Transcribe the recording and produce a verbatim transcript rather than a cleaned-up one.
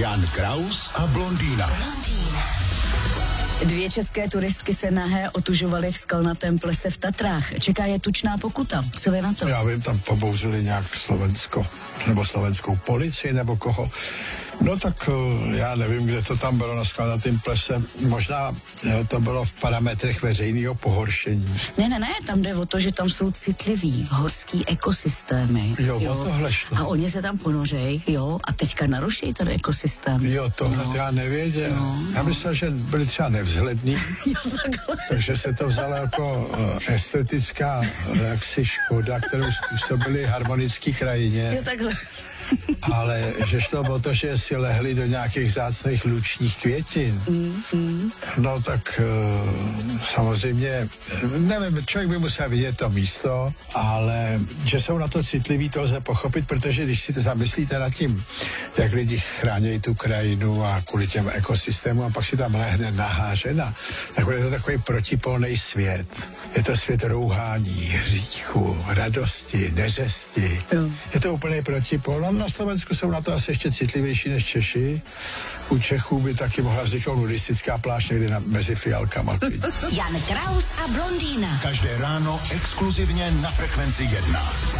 Jan Kraus a blondýna. Dvě české turistky se nahé otužovaly v skalnatém plese v Tatrách. Čeká je tučná pokuta. Co vy na to? Já vím, tam pobouřili nějak Slovensko, nebo slovenskou policii, nebo koho. No tak já nevím, kde to tam bylo na skalnatém plese. Možná to bylo v parametrech veřejného pohoršení. Ne, ne, ne, tam jde o to, že tam jsou citliví horský ekosystémy. Jo, jo. O tohle šlo. A oni se tam ponořejí, jo, a teďka naruší ten ekosystém. Jo, tohle no. já nevěděl. No, no. Já myslel, že byli třeba nevzhlední. Jo, takhle. Takže se to vzalo jako uh, estetická jaksi škoda, kterou způsobili harmonické krajině. Jo, takhle. Ale že šlo o to, že si lehli do nějakých vzácných lučních květin. Mm, mm. No tak uh, samozřejmě, nevím, člověk by musel vidět to místo, ale že jsou na to citliví, to lze pochopit, protože když si to zamyslíte nad tím, jak lidi chrání tu krajinu a kvůli těm ekosystémům a pak si tam lehne nahá žena, tak je to takový protipolný svět. Je to svět rouhání, hříchu, radosti, neřesti. Jo. Je to úplný protipol. No, na Slovensku jsou na to asi ještě citlivější než Češi. U Čechů by taky mohla vzniknout nudistická pláž někde na, mezi fialkama. Jan Kraus a blondýna. Každé ráno exkluzivně na Frekvenci jedna.